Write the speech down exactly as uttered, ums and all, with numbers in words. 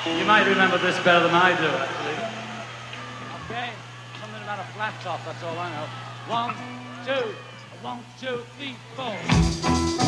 You might remember this better than I do, actually. Okay, something about a flat top, that's all I know. One, two, one, two, three, four.